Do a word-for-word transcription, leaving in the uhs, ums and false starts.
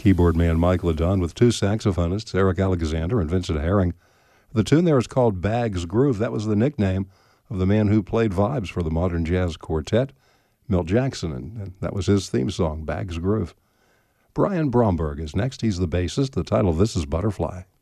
keyboard man Mike LeDon with two saxophonists, Eric Alexander and Vincent Herring. The tune there is called Bag's Groove. That was the nickname of the man who played vibes for the Modern Jazz Quartet, Milt Jackson, and that was his theme song, Bag's Groove. Brian Bromberg is next. He's the bassist. The title of this is Butterfly.